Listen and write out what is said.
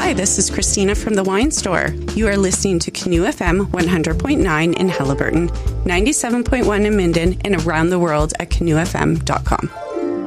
Hi, this is Christina from the Wine Store. You are listening to Canoe FM 100.9 in Haliburton, 97.1 in Minden, and around the world at canoefm.com.